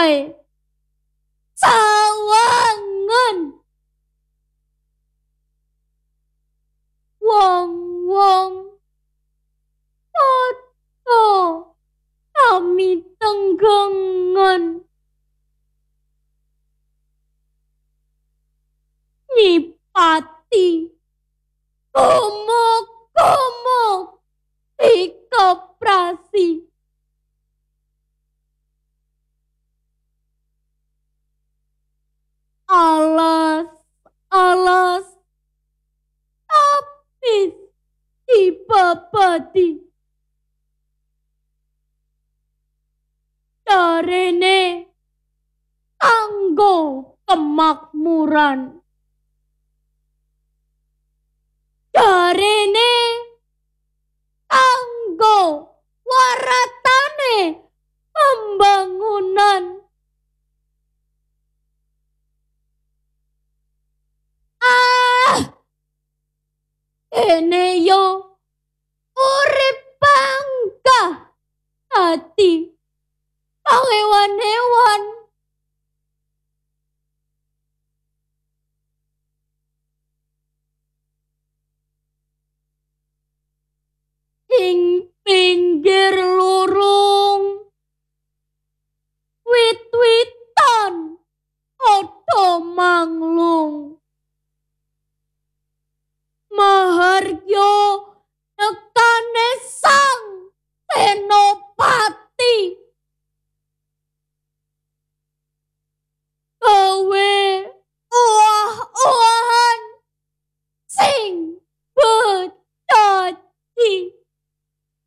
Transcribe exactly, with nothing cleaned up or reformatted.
kae sawangen wong-wong padha sami tenggengen nyipati gumuk-gumuk dikoprasi. Alas-alas habis dibabadi. Jarene kanggo kemakmuran. Jarene kanggo waratane pembangunan. Ah, kene yo urip bangga dadi pangewan-hewan. Ing pinggir lurung